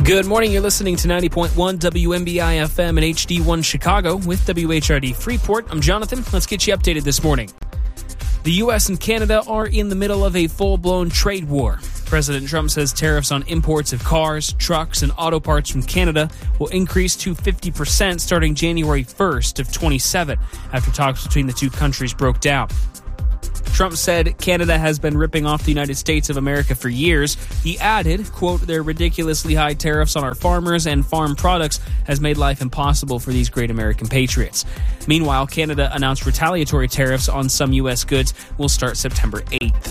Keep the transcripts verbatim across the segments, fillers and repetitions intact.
Good morning. You're listening to ninety point one W M B I F M and H D one Chicago with W H R D Freeport. I'm Jonathan. Let's get you updated this morning. The U S and Canada are in the middle of a full-blown trade war. President Trump says tariffs on imports of cars, trucks, and auto parts from Canada will increase to fifty percent starting January first of twenty-seven, after talks between the two countries broke down. Trump said Canada has been ripping off the United States of America for years. He added, quote, their ridiculously high tariffs on our farmers and farm products has made life impossible for these great American patriots. Meanwhile, Canada announced retaliatory tariffs on some U S goods will start September eighth.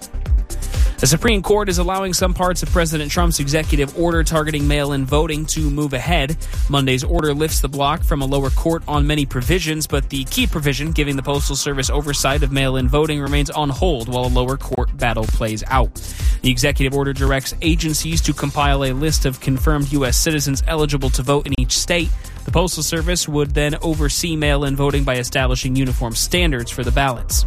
The Supreme Court is allowing some parts of President Trump's executive order targeting mail-in voting to move ahead. Monday's order lifts the block from a lower court on many provisions, but the key provision giving the Postal Service oversight of mail-in voting remains on hold while a lower court battle plays out. The executive order directs agencies to compile a list of confirmed U S citizens eligible to vote in each state. The Postal Service would then oversee mail-in voting by establishing uniform standards for the ballots.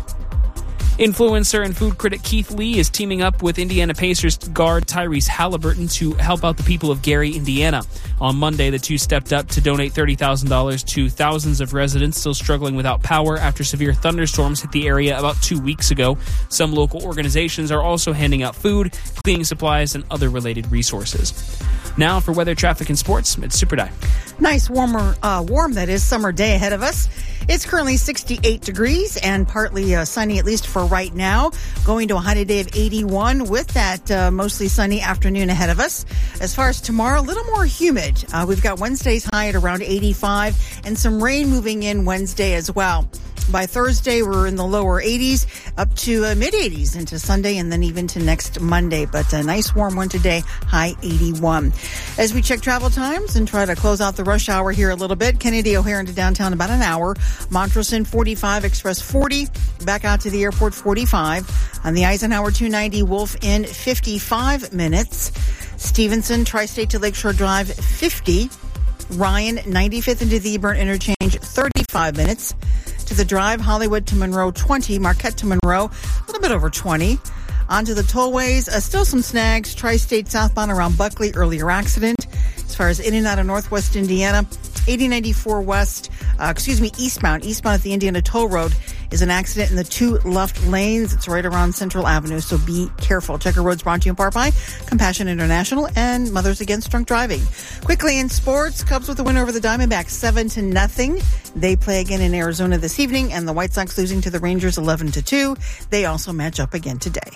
Influencer and food critic Keith Lee is teaming up with Indiana Pacers guard Tyrese Halliburton to help out the people of Gary, Indiana. On Monday, the two stepped up to donate thirty thousand dollars to thousands of residents still struggling without power after severe thunderstorms hit the area about two weeks ago. Some local organizations are also handing out food, cleaning supplies, and other related resources. Now for weather, traffic, and sports, it's Super Di. Nice, warmer, uh, warm, that is, summer day ahead of us. It's currently sixty-eight degrees and partly uh, sunny, at least for right now. Going to a high today of eighty-one with that uh, mostly sunny afternoon ahead of us. As far as tomorrow, a little more humid. Uh, we've got Wednesday's high at around eighty-five and some rain moving in Wednesday as well. By Thursday, we're in the lower eighties up to uh, mid-eighties into Sunday and then even to next Monday. But a nice warm one today, high eighty-one. As we check travel times and try to close out the rush hour here a little bit, Kennedy O'Hare into downtown about an hour. Montreal forty-five, Express forty, back out to the airport forty-five. On the Eisenhower two ninety, Wolf Inn fifty-five minutes. Stevenson, Tri-State to Lakeshore Drive fifty. Ryan, ninety-fifth into the Eburn Interchange thirty-five minutes. To the Drive, Hollywood to Monroe twenty, Marquette to Monroe a little bit over twenty. Onto the tollways, uh, still some snags. Tri-State southbound around Buckley, earlier accident. As far as in and out of northwest Indiana, eighty ninety-four west, uh, excuse me, eastbound, eastbound at the Indiana Toll Road is an accident in the two left lanes. It's right around Central Avenue, so be careful. Checker Road's brought to you in part by Compassion International and Mothers Against Drunk Driving. Quickly in sports, Cubs with a win over the Diamondbacks, seven to nothing. They play again in Arizona this evening, and the White Sox losing to the Rangers eleven to two. They also match up again today.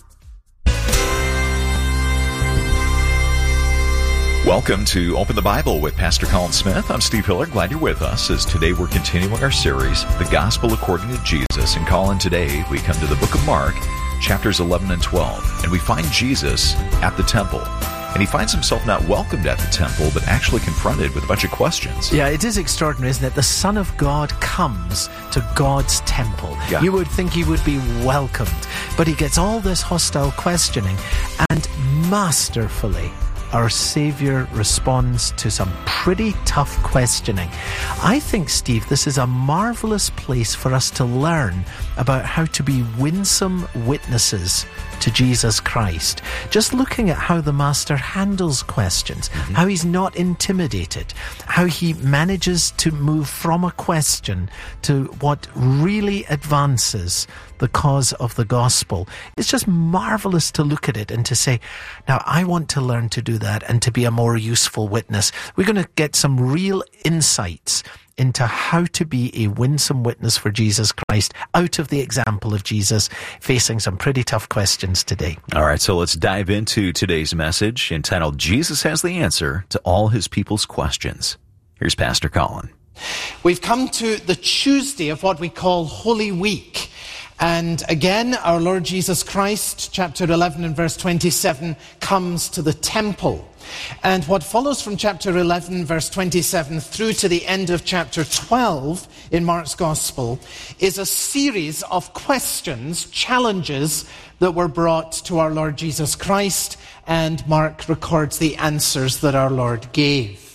Welcome to Open the Bible with Pastor Colin Smith. I'm Steve Hiller. Glad you're with us as today we're continuing our series, The Gospel According to Jesus. And Colin, today we come to the book of Mark, chapters eleven and twelve, and we find Jesus at the temple. And he finds himself not welcomed at the temple, but actually confronted with a bunch of questions. Yeah, it is extraordinary, isn't it? The Son of God comes to God's temple. Yeah. You would think he would be welcomed, but he gets all this hostile questioning, and masterfully, our Savior responds to some pretty tough questioning. I think, Steve, this is a marvelous place for us to learn about how to be winsome witnesses to Jesus Christ. Just looking at how the Master handles questions, mm-hmm. how he's not intimidated, how he manages to move from a question to what really advances the cause of the gospel. It's just marvelous to look at it and to say, now I want to learn to do that and to be a more useful witness. We're going to get some real insights into how to be a winsome witness for Jesus Christ out of the example of Jesus facing some pretty tough questions today. All right, so let's dive into today's message entitled, Jesus Has the Answer to All His People's Questions. Here's Pastor Colin. We've come to the Tuesday of what we call Holy Week. And again, our Lord Jesus Christ, chapter eleven and verse twenty-seven, comes to the temple. And what follows from chapter eleven, verse twenty-seven, through to the end of chapter twelve in Mark's Gospel, is a series of questions, challenges that were brought to our Lord Jesus Christ, and Mark records the answers that our Lord gave.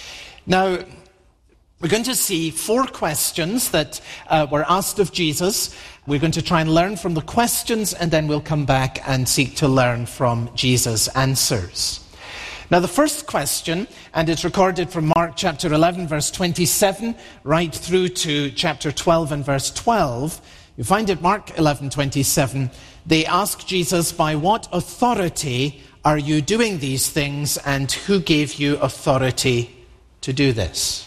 Now, we're going to see four questions that uh, were asked of Jesus. We're going to try and learn from the questions, and then we'll come back and seek to learn from Jesus' answers. Now the first question, and it's recorded from Mark chapter eleven, verse twenty-seven, right through to chapter twelve and verse twelve. You find it, Mark eleven, twenty-seven. They ask Jesus, by what authority are you doing these things, and who gave you authority to do this?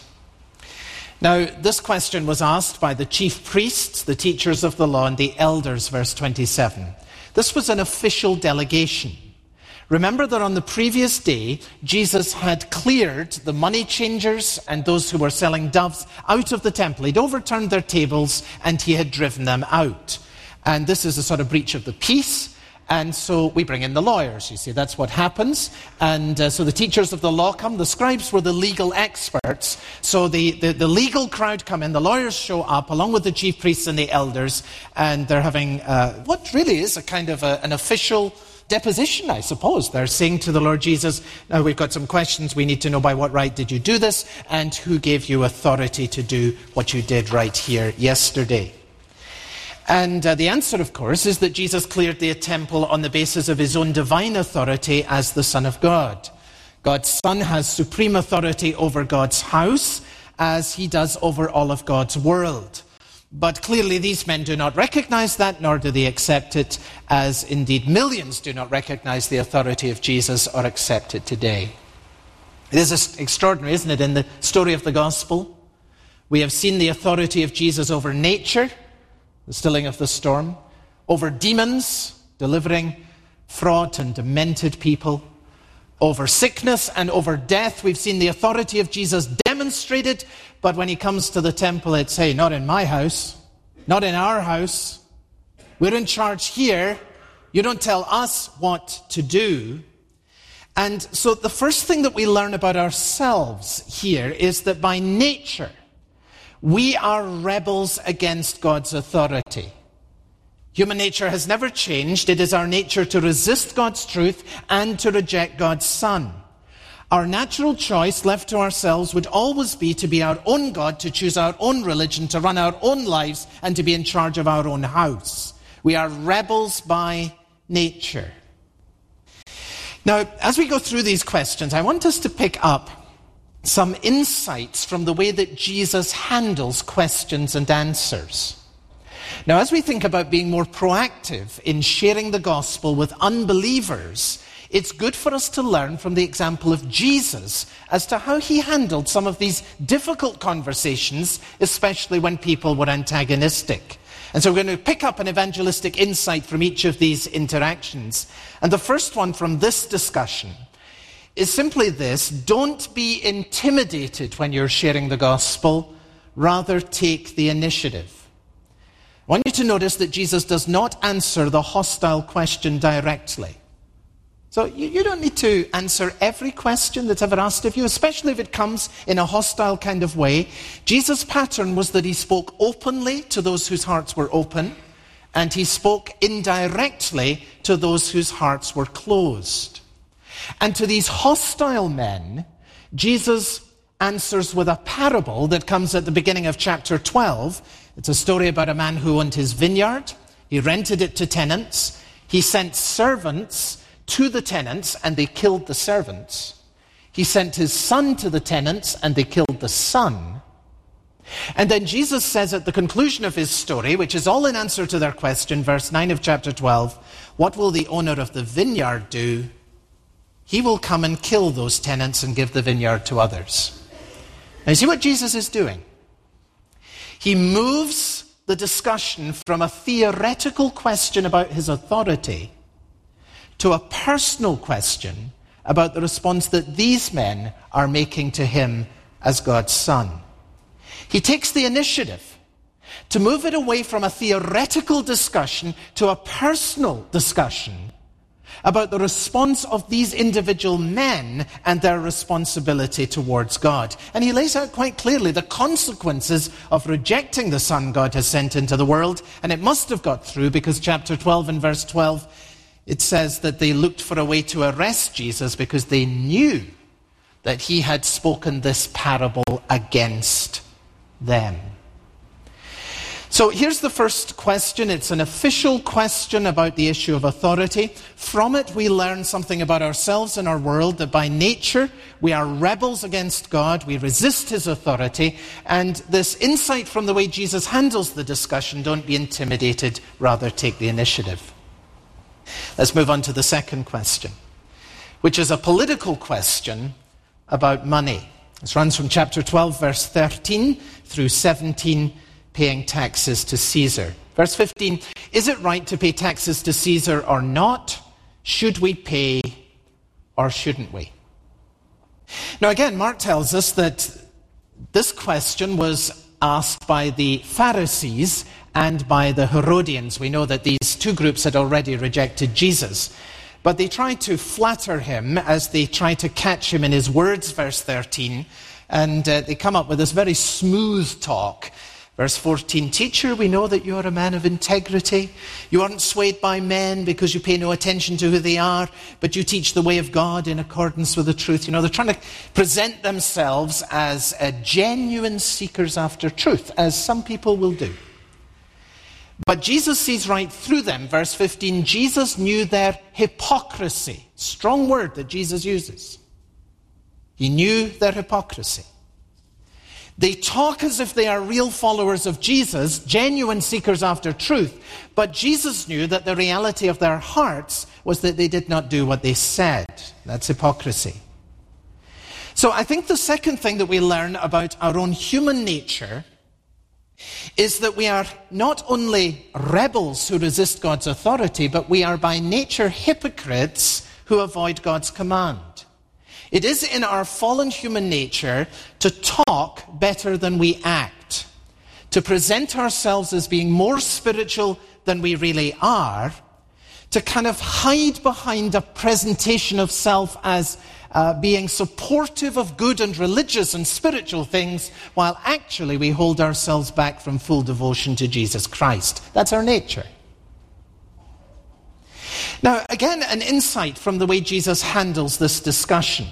Now, this question was asked by the chief priests, the teachers of the law, and the elders, verse twenty-seven. This was an official delegation. Remember that on the previous day, Jesus had cleared the money changers and those who were selling doves out of the temple. He'd overturned their tables and he had driven them out. And this is a sort of breach of the peace. And so we bring in the lawyers, you see, that's what happens. And uh, so the teachers of the law come, the scribes were the legal experts. So the, the, the legal crowd come in, the lawyers show up, along with the chief priests and the elders, and they're having uh, what really is a kind of a, an official deposition, I suppose. They're saying to the Lord Jesus, now we've got some questions, we need to know by what right did you do this, and who gave you authority to do what you did right here yesterday. And uh, the answer, of course, is that Jesus cleared the temple on the basis of his own divine authority as the Son of God. God's Son has supreme authority over God's house, as he does over all of God's world. But clearly these men do not recognize that, nor do they accept it, as indeed millions do not recognize the authority of Jesus or accept it today. It is extraordinary, isn't it, in the story of the gospel? We have seen the authority of Jesus over nature, the stilling of the storm, over demons, delivering fraught and demented people, over sickness and over death. We've seen the authority of Jesus demonstrated, but when he comes to the temple, it's, hey, not in my house, not in our house. We're in charge here. You don't tell us what to do. And so the first thing that we learn about ourselves here is that by nature, we are rebels against God's authority. Human nature has never changed. It is our nature to resist God's truth and to reject God's Son. Our natural choice left to ourselves would always be to be our own God, to choose our own religion, to run our own lives, and to be in charge of our own house. We are rebels by nature. Now, as we go through these questions, I want us to pick up some insights from the way that Jesus handles questions and answers. Now, as we think about being more proactive in sharing the gospel with unbelievers, it's good for us to learn from the example of Jesus as to how he handled some of these difficult conversations, especially when people were antagonistic. And so we're going to pick up an evangelistic insight from each of these interactions. And the first one from this discussion is simply this: don't be intimidated when you're sharing the gospel, rather take the initiative. I want you to notice that Jesus does not answer the hostile question directly. So you, you don't need to answer every question that's ever asked of you, especially if it comes in a hostile kind of way. Jesus' pattern was that he spoke openly to those whose hearts were open, and he spoke indirectly to those whose hearts were closed. And to these hostile men, Jesus answers with a parable that comes at the beginning of chapter twelve. It's a story about a man who owned his vineyard. He rented it to tenants. He sent servants to the tenants, and they killed the servants. He sent his son to the tenants, and they killed the son. And then Jesus says at the conclusion of his story, which is all in answer to their question, verse nine of chapter twelve, what will the owner of the vineyard do? He will come and kill those tenants and give the vineyard to others. Now, you see what Jesus is doing? He moves the discussion from a theoretical question about his authority to a personal question about the response that these men are making to him as God's Son. He takes the initiative to move it away from a theoretical discussion to a personal discussion about the response of these individual men and their responsibility towards God. And he lays out quite clearly the consequences of rejecting the Son God has sent into the world. And it must have got through, because chapter twelve and verse twelve, it says that they looked for a way to arrest Jesus because they knew that he had spoken this parable against them. So here's the first question. It's an official question about the issue of authority. From it, we learn something about ourselves and our world, that by nature, we are rebels against God, we resist his authority, and this insight from the way Jesus handles the discussion: don't be intimidated, rather take the initiative. Let's move on to the second question, which is a political question about money. This runs from chapter twelve, verse thirteen through seventeen, paying taxes to Caesar. Verse fifteen, is it right to pay taxes to Caesar or not? Should we pay or shouldn't we? Now again, Mark tells us that this question was asked by the Pharisees and by the Herodians. We know that these two groups had already rejected Jesus, but they tried to flatter him as they tried to catch him in his words, verse thirteen, and uh, they come up with this very smooth talk. Verse fourteen, teacher, we know that you are a man of integrity. You aren't swayed by men because you pay no attention to who they are, but you teach the way of God in accordance with the truth. You know, they're trying to present themselves as uh, genuine seekers after truth, as some people will do. But Jesus sees right through them. Verse fifteen, Jesus knew their hypocrisy. Strong word that Jesus uses. He knew their hypocrisy. They talk as if they are real followers of Jesus, genuine seekers after truth, but Jesus knew that the reality of their hearts was that they did not do what they said. That's hypocrisy. So I think the second thing that we learn about our own human nature is that we are not only rebels who resist God's authority, but we are by nature hypocrites who avoid God's command. It is in our fallen human nature to talk better than we act, to present ourselves as being more spiritual than we really are, to kind of hide behind a presentation of self as uh, being supportive of good and religious and spiritual things, while actually we hold ourselves back from full devotion to Jesus Christ. That's our nature. Now, again, an insight from the way Jesus handles this discussion.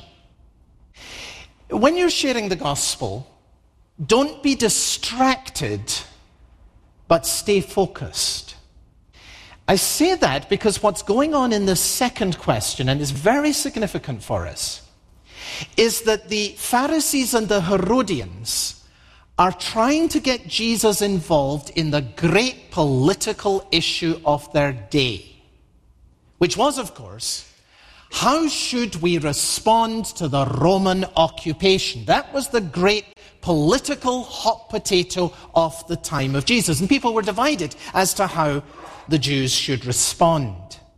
When you're sharing the gospel, don't be distracted, but stay focused. I say that because what's going on in the second question, and is very significant for us, is that the Pharisees and the Herodians are trying to get Jesus involved in the great political issue of their day, which was, of course, how should we respond to the Roman occupation? That was the great political hot potato of the time of Jesus. And people were divided as to how the Jews should respond.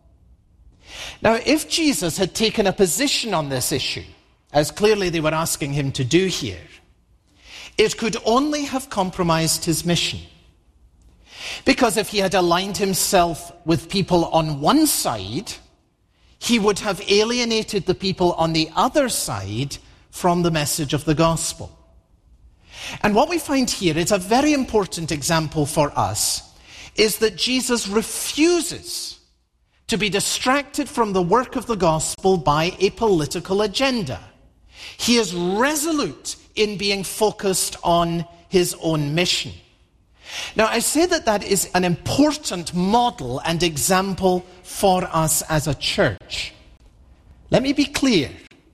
Now, if Jesus had taken a position on this issue, as clearly they were asking him to do here, it could only have compromised his mission. Because if he had aligned himself with people on one side, he would have alienated the people on the other side from the message of the gospel. And what we find here is a very important example for us, is that Jesus refuses to be distracted from the work of the gospel by a political agenda. He is resolute in being focused on his own mission. Now, I say that that is an important model and example for us as a church. Let me be clear.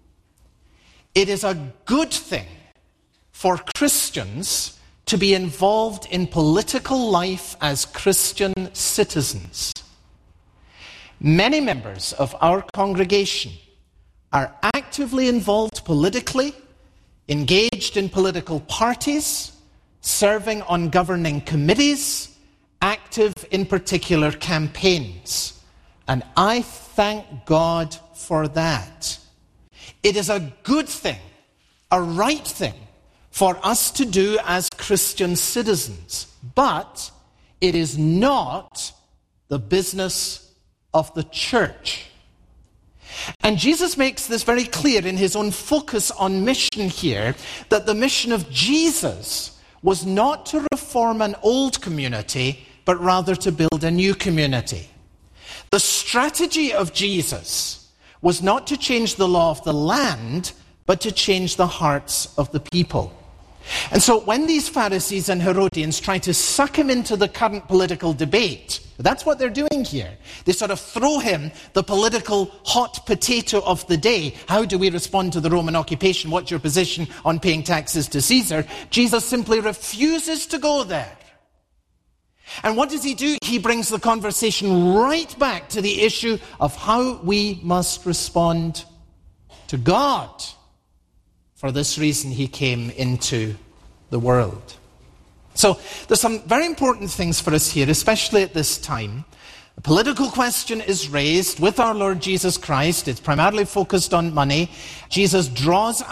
It is a good thing for Christians to be involved in political life as Christian citizens. Many members of our congregation are actively involved politically, engaged in political parties, serving on governing committees, active in particular campaigns. And I thank God for that. It is a good thing, a right thing, for us to do as Christian citizens. But it is not the business of the church. And Jesus makes this very clear in his own focus on mission here, that the mission of Jesus was not to reform an old community, but rather to build a new community. The strategy of Jesus was not to change the law of the land, but to change the hearts of the people. And so when these Pharisees and Herodians try to suck him into the current political debate, that's what they're doing here. They sort of throw him the political hot potato of the day. How do we respond to the Roman occupation? What's your position on paying taxes to Caesar? Jesus simply refuses to go there. And what does he do? He brings the conversation right back to the issue of how we must respond to God. For this reason, he came into the world. So there's some very important things for us here, especially at this time. The political question is raised with our Lord Jesus Christ. It's primarily focused on money. Jesus draws